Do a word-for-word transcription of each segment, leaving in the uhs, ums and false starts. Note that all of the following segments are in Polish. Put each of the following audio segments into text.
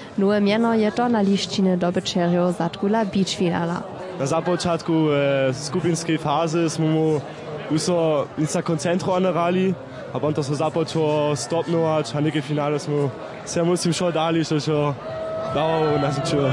Nowe miano je to na liščine dobyčerjo zatkula beach finala. Na początku e, skupinskiej fazy smo uso nic koncentrovali, a potem to so započalo stopnjovati, a neke finale smo se musím šo dali, što šo dao nas učilo.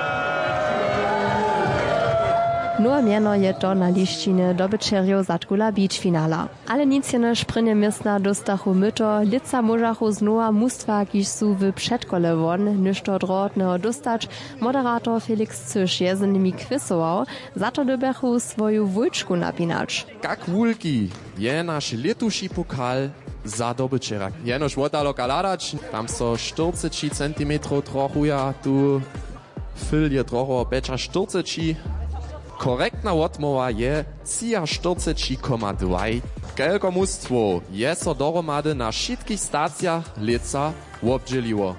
Nowe miano je to na liščine dobyčerjo zatkula beach finala. Ale nic je než prynje miestna dostachu myto, lica možachu znowa mustwa, kiž su w przedkole won, niż to drotneho dostać, moderator Felix Cysz je z nimi kwisował, za to dobechu swoju wujczku napinać. Jak wulki je nasz letuši pokal za dobyčera. Jenož wotalo kaladać, tam so czterdzieści centimetrów trochuja, tu fyl je trochu becza czterdzieści. Korektna odmowa je czterdzieści przecinek dwa. Kelko mustwo je so dohromady na wszystkich stacjach lica obdzieliło.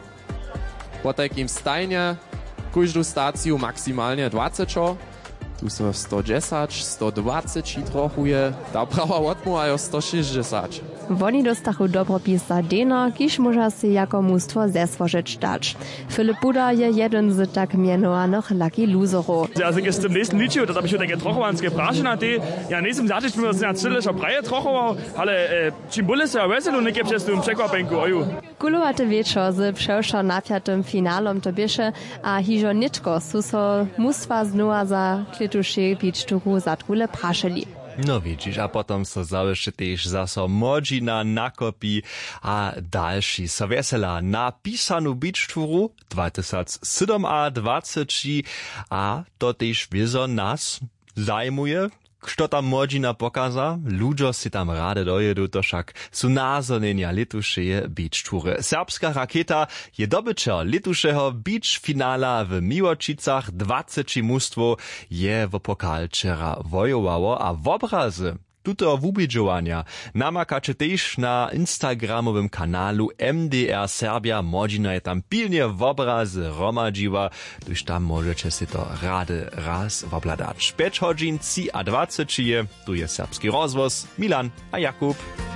Po takim stajnie każdą stację maksymalnie dwadzieścia. Tu so sto dziesięć, sto dwadzieścia trochuje, ta prawa odmowa je sto sześćdziesiąt. Woni dostachu dobropis za deno, kiż może się jako mustwo zesłożyć dać. Filip Buda je jeden z tak mianowanych lucky loserów. Also gest im nächsten Liedchen, das habe ich wieder getroffen, gebracht na die. Ja, nächstem Satz ich mir das natürlich auf Breie trochował, ale Chimbulis ja weselu nie gibt es im Czekwapenku, oju. Kulowaty wieczór z przeszło napiatym finalom to biesze, a hiżo nitko su so mustwa znowa za klituszy picztuku zatkule praszeli. No widzisz, a potom so zawyszy też zaso modzina nakopi, a dalszy so wesela napisanu biczturu dwa tysiące siedem a dwadzieścia, a to też wieso nas zajmuje. Kto tam modzina pokaza, ludzie si tam rade dojedu, to však su nazornenia letušeje bičtury. Serbska raketa je dobyčer letušeho beach finala w Miłočicach, dwadzieścia mustwo je w pokal wczera wojowało, a w obrazy tuto wubidżowania namakacie też na instagramowym kanalu M D R Serbia. Modzina je tam pilnie w obrazy romadziła, tuż tam możecie si to rady raz wobladać. pięć godzin a dwadzieścia, tu jest serbski rozwoz, Milan a Jakub.